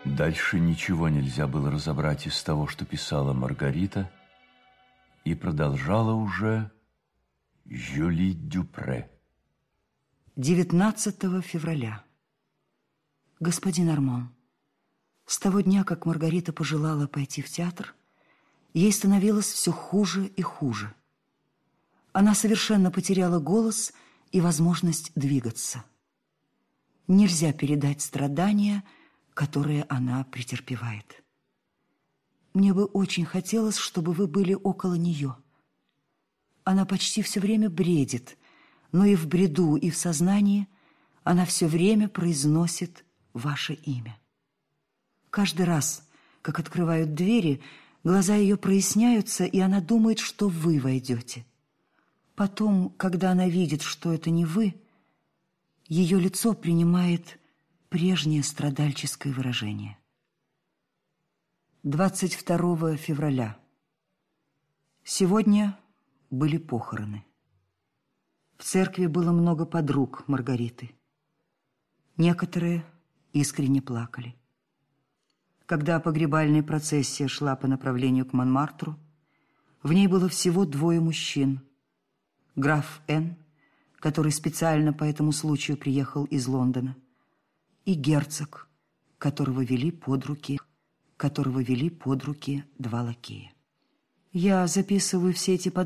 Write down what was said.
Дальше ничего нельзя было разобрать из того, что писала Маргарита, и продолжала уже Жюли Дюпре. 19 февраля. Господин Арман, с того дня, как Маргарита пожелала пойти в театр, ей становилось все хуже и хуже. Она совершенно потеряла голос и возможность двигаться. Нельзя передать страдания, которые она претерпевает. Мне бы очень хотелось, чтобы вы были около нее. Она почти все время бредит, но и в бреду, и в сознании она все время произносит ваше имя. Каждый раз, как открывают двери, глаза ее проясняются, и она думает, что вы войдете. Потом, когда она видит, что это не вы, ее лицо принимает прежнее страдальческое выражение. 22 февраля. Сегодня были похороны. В церкви было много подруг Маргариты. Некоторые искренне плакали. Когда погребальная процессия шла по направлению к Монмартру, в ней было всего 2 мужчин. Граф Н., который специально по этому случаю приехал из Лондона, и герцог, которого вели под руки 2 лакея. Я записываю все эти подробности